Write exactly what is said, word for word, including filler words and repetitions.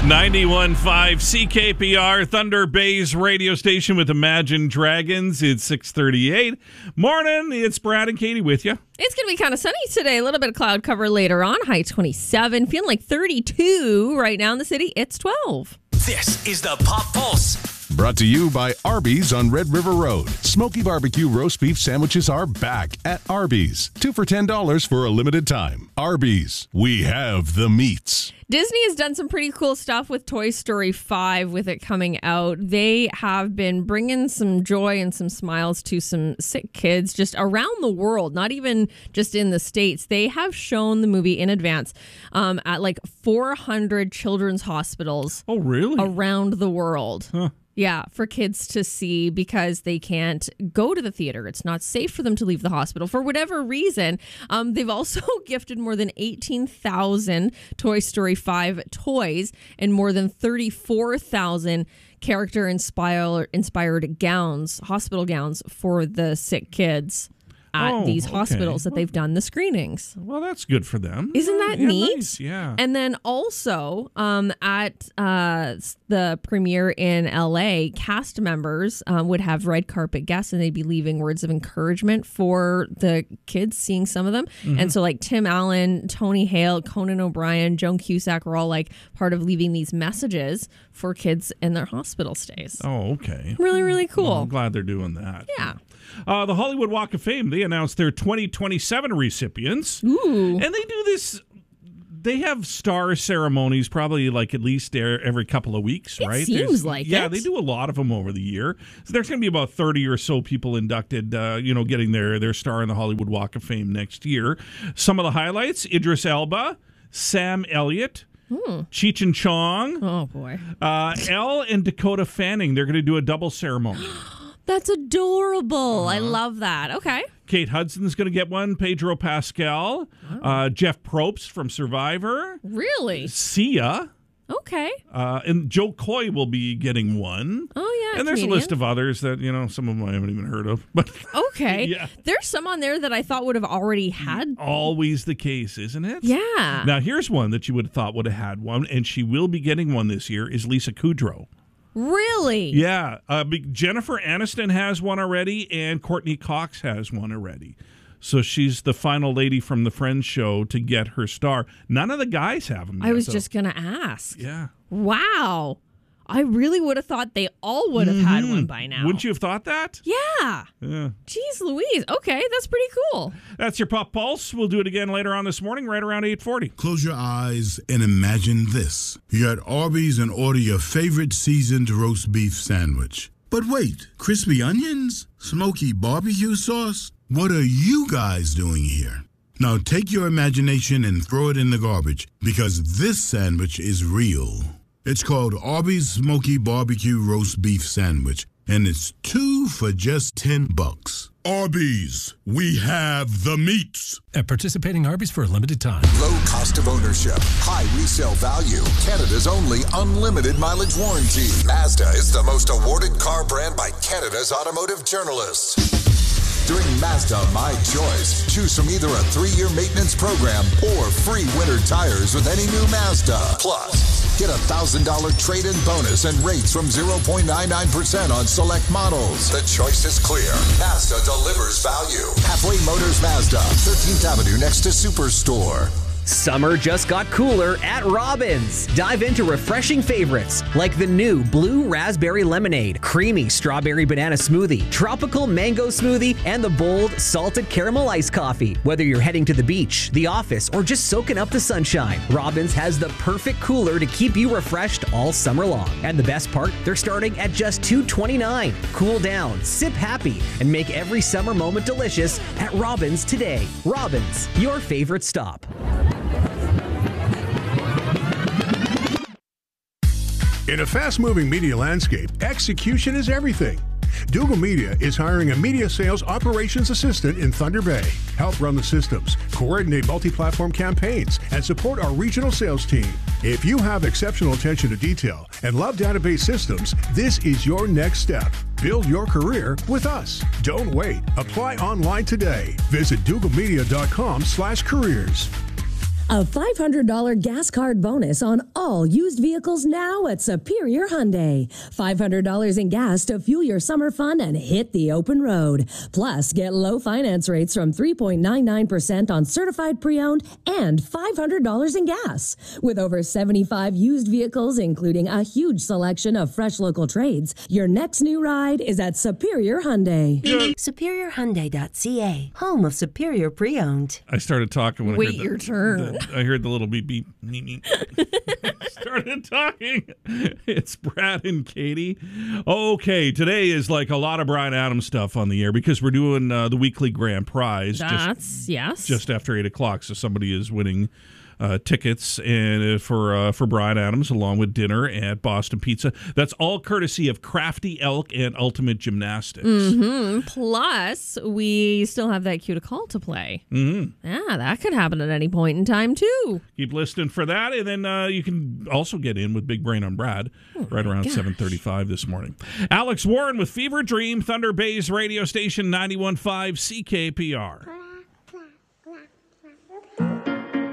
ninety-one point five C K P R, Thunder Bay's radio station with Imagine Dragons. It's six thirty-eight. Morning, it's Brad and Katie with you. It's going to be kind of sunny today. A little bit of cloud cover later on. High twenty-seven. Feeling like thirty-two right now in the city. It's twelve. This is the Pop Pulse. Brought to you by Arby's on Red River Road. Smoky barbecue roast beef sandwiches are back at Arby's. Two for ten dollars for a limited time. Arby's, we have the meats. Disney has done some pretty cool stuff with Toy Story five with it coming out. They have been bringing some joy and some smiles to some sick kids just around the world, not even just in the States. They have shown the movie in advance um, at like four hundred children's hospitals. Oh, really? Around the world. Huh. Yeah, for kids to see because they can't go to the theater. It's not safe for them to leave the hospital for whatever reason. Um, they've also gifted more than eighteen thousand Toy Story five toys and more than thirty-four thousand character inspired inspired gowns, hospital gowns for the sick kids at oh, these okay. hospitals that they've done the screenings. Well, that's good for them. Isn't that yeah, neat? Nice. Yeah. And then also um, at uh, the premiere in L A, cast members um, would have red carpet guests and they'd be leaving words of encouragement for the kids, seeing some of them. Mm-hmm. And so like Tim Allen, Tony Hale, Conan O'Brien, Joan Cusack were all like part of leaving these messages for kids in their hospital stays. Oh, okay. Really, really cool. Well, I'm glad they're doing that. Yeah. Uh, the Hollywood Walk of Fame, they announced their twenty twenty-seven recipients. Ooh. And they do this, they have star ceremonies probably like at least every couple of weeks, it right? seems There's, like yeah, it. they do a lot of them over the year. So there's going to be about thirty or so people inducted, uh, you know, getting their, their star in the Hollywood Walk of Fame next year. Some of the highlights, Idris Elba, Sam Elliott, Hmm. Cheech and Chong. Oh, boy. Uh, Elle and Dakota Fanning. They're going to do a double ceremony. That's adorable. Uh-huh. I love that. Okay. Kate Hudson's going to get one. Pedro Pascal. Oh. Uh, Jeff Probst from Survivor. Really? Sia. Okay. Uh, and Joe Coy will be getting one. Oh, yeah. And there's comedian. a list of others that, you know, some of them I haven't even heard of. But okay. Yeah. There's some on there that I thought would have already had. Always the case, isn't it? Yeah. Now, here's one that you would have thought would have had one, and she will be getting one this year, is Lisa Kudrow. Really? Yeah. Uh, Jennifer Aniston has one already, and Courtney Cox has one already. So she's the final lady from the Friends show to get her star. None of the guys have them yet, I was though. just going to ask. Yeah. Wow. I really would have thought they all would have mm-hmm. had one by now. Wouldn't you have thought that? Yeah. Yeah. Jeez Louise. Okay, that's pretty cool. That's your Pop Pulse. We'll do it again later on this morning, right around eight forty. Close your eyes and imagine this. You're at Arby's and order your favorite seasoned roast beef sandwich. But wait, crispy onions? Smoky barbecue sauce? What are you guys doing here? Now take your imagination and throw it in the garbage, because this sandwich is real. It's called Arby's Smoky Barbecue Roast Beef Sandwich, and it's two for just ten bucks. Arby's, we have the meats. At participating Arby's for a limited time. Low cost of ownership, high resale value, Canada's only unlimited mileage warranty. Mazda is the most awarded car brand by Canada's automotive journalists. During Mazda My Choice, choose from either a three-year maintenance program or free winter tires with any new Mazda. Plus, get a one thousand dollars trade-in bonus and rates from zero point nine nine percent on select models. The choice is clear. Mazda delivers value. Halfway Motors Mazda, thirteenth Avenue next to Superstore. Summer just got cooler at Robbins. Dive into refreshing favorites like the new Blue Raspberry Lemonade, Creamy Strawberry Banana Smoothie, Tropical Mango Smoothie, and the bold Salted Caramel Iced Coffee. Whether you're heading to the beach, the office, or just soaking up the sunshine, Robbins has the perfect cooler to keep you refreshed all summer long. And the best part, they're starting at just two dollars and twenty-nine cents. Cool down, sip happy, and make every summer moment delicious at Robbins today. Robbins, your favorite stop. In a fast-moving media landscape, execution is everything. Dougal Media is hiring a media sales operations assistant in Thunder Bay. Help run the systems, coordinate multi-platform campaigns, and support our regional sales team. If you have exceptional attention to detail and love database systems, this is your next step. Build your career with us. Don't wait. Apply online today. Visit dougalmedia.com slash careers. A five hundred dollars gas card bonus on all used vehicles now at Superior Hyundai. five hundred dollars in gas to fuel your summer fun and hit the open road. Plus, get low finance rates from three point nine nine percent on certified pre-owned and five hundred dollars in gas. With over seventy-five used vehicles, including a huge selection of fresh local trades, your next new ride is at Superior Hyundai. Yeah. Superior Hyundai dot C A, home of Superior Pre-Owned. I started talking when Wait I heard the, your turn. the- I heard the little beep beep. Meep, meep. Started talking. It's Brad and Katie. Okay, today is like a lot of Bryan Adams stuff on the air because we're doing uh, the weekly grand prize. That's, just, yes. Just after eight o'clock, so somebody is winning Uh, tickets and uh, for uh, for Bryan Adams along with dinner at Boston Pizza. That's all courtesy of Crafty Elk and Ultimate Gymnastics. Mm-hmm. Plus, we still have that cue to call to play. Mm-hmm. Yeah, that could happen at any point in time, too. Keep listening for that, and then uh, you can also get in with Big Brain on Brad oh right around gosh. seven thirty-five this morning. Alex Warren with Fever Dream, Thunder Bay's radio station ninety-one point five C K P R.